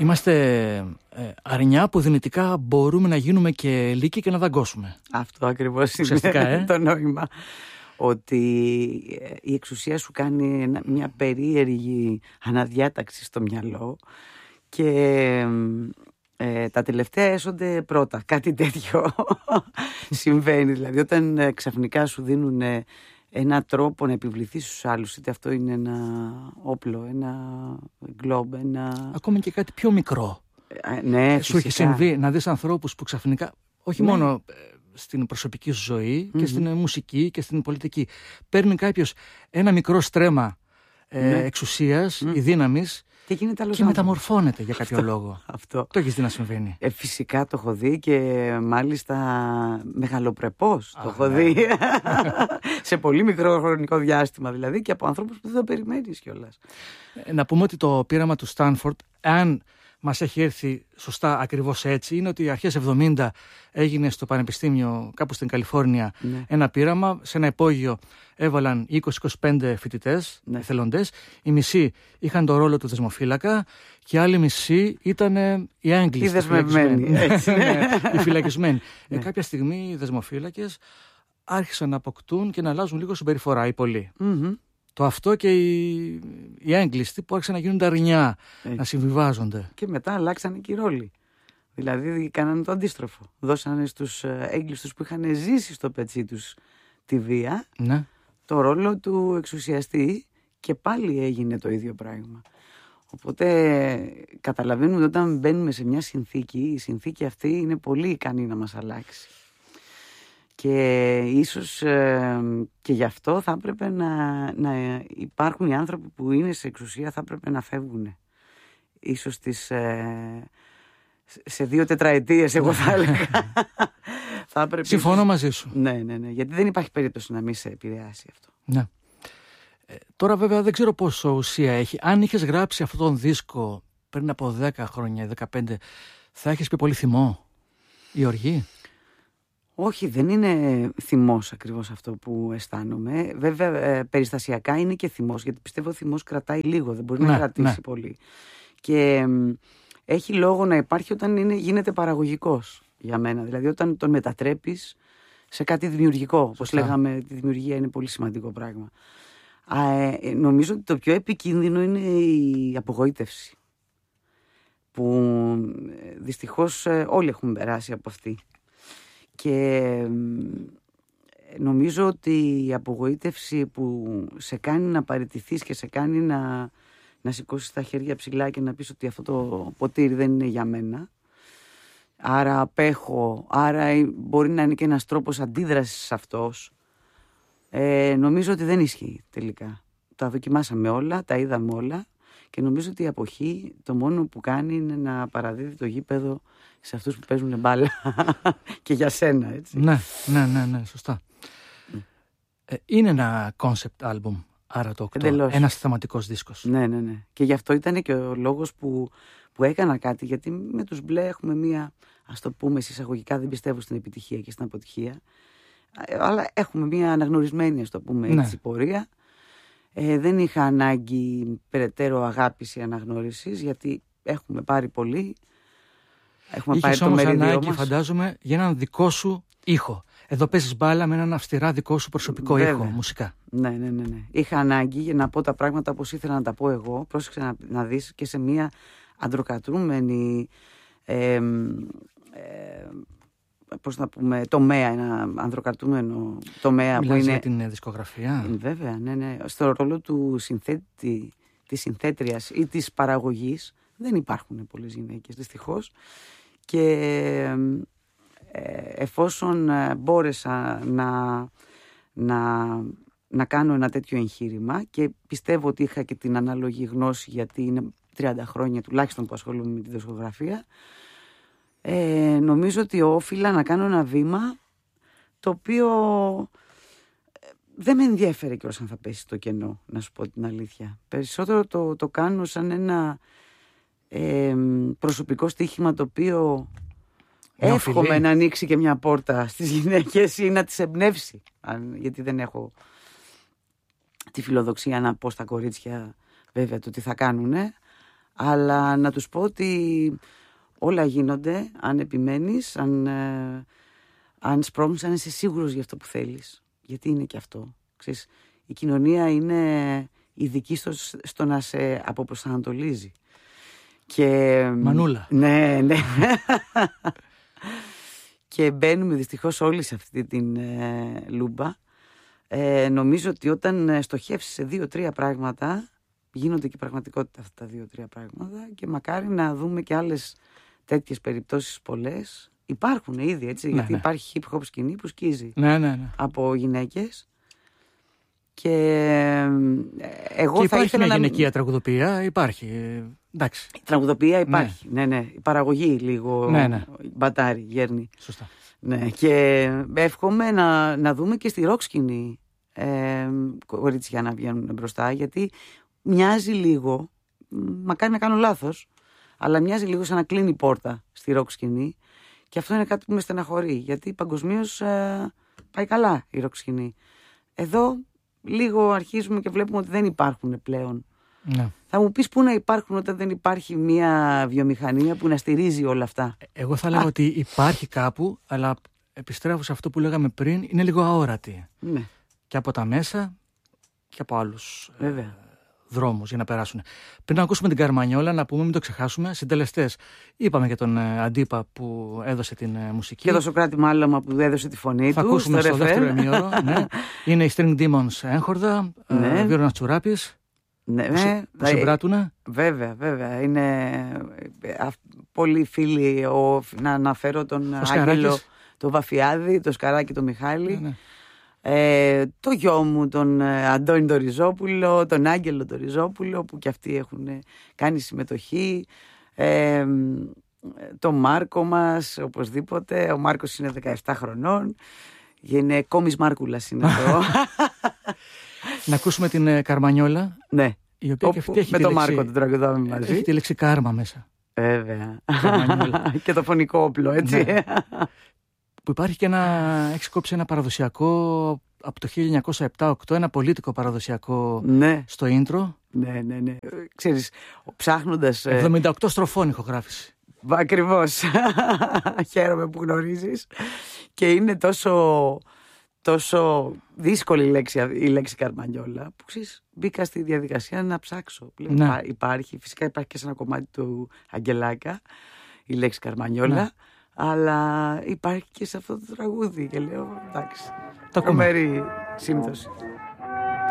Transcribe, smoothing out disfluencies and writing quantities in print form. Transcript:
Είμαστε αρνιά που δυνητικά μπορούμε να γίνουμε και λύκοι και να δαγκώσουμε. Αυτό ακριβώς είναι το νόημα. Ότι η εξουσία σου κάνει μια περίεργη αναδιάταξη στο μυαλό και τα τελευταία έσονται πρώτα. Κάτι τέτοιο συμβαίνει. Δηλαδή όταν ξαφνικά σου δίνουν ένα τρόπο να επιβληθείς στους άλλους, είτε αυτό είναι ένα όπλο, ένα γκλόμπ, ακόμη και κάτι πιο μικρό. Ναι, σου έχει συμβεί να δεις ανθρώπους που ξαφνικά, όχι μόνο στην προσωπική σου ζωή και στην μουσική και στην πολιτική, παίρνει κάποιος ένα μικρό στρέμμα εξουσίας ή δύναμης και μεταμορφώνεται για κάποιο λόγο. Αυτό. Το έχεις δει να συμβαίνει? Φυσικά το έχω δει και μάλιστα μεγαλοπρεπώς το έχω δει. Σε πολύ μικρό χρονικό διάστημα δηλαδή, και από ανθρώπους που δεν το περιμένεις κιόλας. Να πούμε ότι το πείραμα του Στάνφορντ, αν μας έχει έρθει σωστά ακριβώς έτσι, είναι ότι αρχές 70 έγινε στο πανεπιστήμιο κάπου στην Καλιφόρνια ένα πείραμα. Σε ένα υπόγειο έβαλαν 20-25 φοιτητές, εθελοντές. Οι μισοί είχαν το ρόλο του δεσμοφύλακα και οι άλλοι μισοί ήταν οι έγκλειστοι. Οι δεσμευμένοι. Οι φυλακισμένοι. Κάποια στιγμή οι δεσμοφύλακες άρχισαν να αποκτούν και να αλλάζουν λίγο συμπεριφορά, οι πολλοί. Το αυτό και οι έγκλειστοι που άρχισαν να γίνονται αρνιά, να συμβιβάζονται. Και μετά αλλάξανε και οι ρόλοι. Δηλαδή κάνανε το αντίστροφο. Δώσανε στους έγκλειστους που είχαν ζήσει στο πετσί τους τη βία το ρόλο του εξουσιαστή και πάλι έγινε το ίδιο πράγμα. Οπότε καταλαβαίνουμε ότι όταν μπαίνουμε σε μια συνθήκη, η συνθήκη αυτή είναι πολύ ικανή να μας αλλάξει. Και ίσως και γι' αυτό θα έπρεπε να υπάρχουν οι άνθρωποι που είναι σε εξουσία, θα έπρεπε να φεύγουν. Ίσως σε 2 τετραετίες, εγώ θα έλεγα. Συμφωνώ μαζί σου. Ναι, γιατί δεν υπάρχει περίπτωση να μην σε επηρεάσει αυτό. Ναι. Τώρα βέβαια δεν ξέρω πόσο ουσία έχει. Αν είχες γράψει αυτόν τον δίσκο πριν από 10 χρόνια, 15, θα έχεις πει πολύ θυμό η οργή? Όχι, δεν είναι θυμός ακριβώς αυτό που αισθάνομαι. Βέβαια, περιστασιακά είναι και θυμός, γιατί πιστεύω ο θυμός κρατάει λίγο, δεν μπορεί να κρατήσει πολύ. Και έχει λόγο να υπάρχει όταν γίνεται παραγωγικός για μένα. Δηλαδή όταν τον μετατρέπεις σε κάτι δημιουργικό. Όπως λέγαμε, τη δημιουργία είναι πολύ σημαντικό πράγμα. Νομίζω ότι το πιο επικίνδυνο είναι η απογοήτευση. Που δυστυχώς όλοι έχουμε περάσει από αυτή. Και νομίζω ότι η απογοήτευση που σε κάνει να παραιτηθείς και σε κάνει να σηκώσεις τα χέρια ψηλά και να πεις ότι αυτό το ποτήρι δεν είναι για μένα, άρα απέχω, άρα μπορεί να είναι και ένας τρόπος αντίδρασης αυτός, νομίζω ότι δεν ισχύει τελικά. Τα δοκιμάσαμε όλα, τα είδαμε όλα και νομίζω ότι η αποχή το μόνο που κάνει είναι να παραδίδει το γήπεδο σε αυτούς που παίζουν μπάλα και για σένα, έτσι. Ναι, σωστά. Είναι ένα concept album, άρα το 8, ένας θεματικός δίσκος. Ναι. Και γι' αυτό ήταν και ο λόγος που έκανα κάτι, γιατί με τους μπλε έχουμε μία, ας το πούμε εισαγωγικά, δεν πιστεύω στην επιτυχία και στην αποτυχία, αλλά έχουμε μία αναγνωρισμένη, ας το πούμε έτσι, πορεία. Δεν είχα ανάγκη περαιτέρω αγάπης ή αναγνώρισης, γιατί έχουμε πάρει πολύ. Είχες όμως ανάγκη, φαντάζομαι, για έναν δικό σου ήχο. Εδώ παίζεις μπάλα με έναν αυστηρά δικό σου προσωπικό ήχο, μουσικά. Ναι. Είχα ανάγκη για να πω τα πράγματα όπως ήθελα να τα πω εγώ. Πρόσεξε να δεις, και σε μια αντροκρατούμενη πώς να πούμε, τομέα, ένα ανδροκρατούμενο τομέα. Μιλάς που είναι για την δισκογραφία. Βέβαια, ναι. Στο ρόλο του συνθέτη, της συνθέτριας ή της παραγωγής δεν υπάρχουν πολλές γυναίκες, δυστυχώς. Και εφόσον μπόρεσα να κάνω ένα τέτοιο εγχείρημα, και πιστεύω ότι είχα και την ανάλογη γνώση, γιατί είναι 30 χρόνια τουλάχιστον που ασχολούμαι με τη δισκογραφία, νομίζω ότι όφιλα να κάνω ένα βήμα το οποίο δεν με ενδιέφερε κιόλας αν θα πέσει στο κενό, να σου πω την αλήθεια. Περισσότερο το κάνω σαν ένα προσωπικό στοίχημα, το οποίο εύχομαι να ανοίξει και μια πόρτα στις γυναίκες ή να τις εμπνεύσει, γιατί δεν έχω τη φιλοδοξία να πω στα κορίτσια βέβαια το τι θα κάνουνε, Αλλά να τους πω ότι όλα γίνονται αν επιμένεις, αν σπρώχνεις, αν είσαι σίγουρος για αυτό που θέλεις. Γιατί είναι και αυτό. Ξέρεις, η κοινωνία είναι ειδική στο να σε αποπροσανατολίζει. Μανούλα. Ναι. Και μπαίνουμε δυστυχώς όλοι σε αυτή την λούμπα. Νομίζω ότι όταν στοχεύσεις σε 2-3 πράγματα, γίνονται και πραγματικότητα αυτά τα 2-3 πράγματα, και μακάρι να δούμε και άλλες τέτοιες περιπτώσεις πολλές. Υπάρχουν ήδη, έτσι, γιατί υπάρχει hip hop σκηνή που σκίζει από γυναίκες. Και εγώ και θα υπάρχει ήθελα μια γυναικεία τραγουδοποιία, υπάρχει. Εντάξει. Η τραγουδοποιία υπάρχει. Ναι. Η παραγωγή λίγο μπατάρει, γέρνει. Σωστά. Ναι. Και εύχομαι να δούμε και στη ροκ σκηνή κορίτσια να βγαίνουν μπροστά, γιατί μοιάζει λίγο, μακάρι να κάνω λάθος, αλλά μοιάζει λίγο σαν να κλείνει η πόρτα στη ροκ σκηνή, και αυτό είναι κάτι που με στεναχωρεί, γιατί παγκοσμίως πάει καλά η ροκ σκηνή. Εδώ λίγο αρχίζουμε και βλέπουμε ότι δεν υπάρχουν πλέον. Ναι. Θα μου πεις πού να υπάρχουν όταν δεν υπάρχει μια βιομηχανία που να στηρίζει όλα αυτά. Εγώ θα λέγω ότι υπάρχει κάπου, αλλά επιστρέφω σε αυτό που λέγαμε πριν, είναι λίγο αόρατη. Ναι. Και από τα μέσα και από άλλους δρόμους για να περάσουν. Πριν να ακούσουμε την Καρμανιόλα, να πούμε, μην το ξεχάσουμε, συντελεστές. Είπαμε για τον Αντίπα που έδωσε την μουσική. Και το Σωκράτη Μάλαμα που έδωσε τη φωνή του. Θα ακούσουμε στο δεύτερο ημίωρο. Ναι. Είναι οι String Demons Έγχορδα, Βίρονας Τσουράπης. Ναι, που συμπράττουνε. Βέβαια. Είναι πολλοί φίλοι. Να αναφέρω τον Άγγελο, τον Βαφιάδη, τον Σκαράκη, τον Μιχάλη. Ναι. Το γιο μου, τον Αντώνη τον Ριζόπουλο, τον Άγγελο τον Ριζόπουλο, που και αυτοί έχουν κάνει συμμετοχή. Το Μάρκο μας, οπωσδήποτε. Ο Μάρκος είναι 17 χρονών. Είναι κόμις Μάρκουλας είναι εδώ. Να ακούσουμε την Καρμανιόλα. Ναι. Η οποία και αυτή έχει με τη τον λέξη, Μάρκο τον τραγουδάμε μαζί. Έχει τη λέξη κάρμα μέσα. Βέβαια. Και το φωνικό όπλο, έτσι. Ναι. Που υπάρχει και έχει κόψει ένα παραδοσιακό από το 1907-8, ένα πολίτικο παραδοσιακό στο intro. Ναι. Ξέρεις, ψάχνοντας... 78 στροφών ηχογράφηση. Ακριβώς. Χαίρομαι που γνωρίζεις. Και είναι τόσο δύσκολη η λέξη Καρμανιόλα, που ξέρεις, μπήκα στη διαδικασία να ψάξω. Υπάρχει, φυσικά υπάρχει και σε ένα κομμάτι του Αγγελάκα η λέξη Καρμανιόλα, αλλά υπάρχει και σε αυτό το τραγούδι, και λέω εντάξει, τρομερή σύμπτωση.